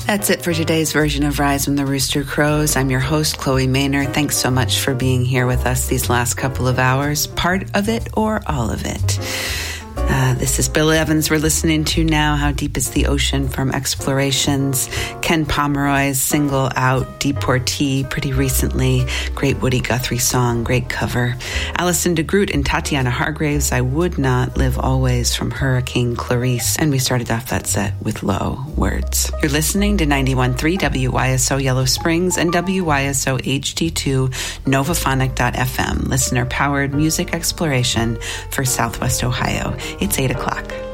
That's it for today's version of Rise when the Rooster Crows. I'm your host, Chloe Maynard. Thanks so much for being here with us these last couple of hours, part of it or all of it. This is Bill Evans we're listening to now, How Deep is the Ocean from Explorations. Ken Pomeroy's single out, Deportee, pretty recently. Great Woody Guthrie song, great cover. Alison DeGroot and Tatiana Hargraves, I Would Not Live Always from Hurricane Clarice. And we started off that set with Low Words. You're listening to 91.3 WYSO Yellow Springs and WYSO HD2 Novaphonic.fm, listener-powered music exploration for Southwest Ohio. It's 8 o'clock.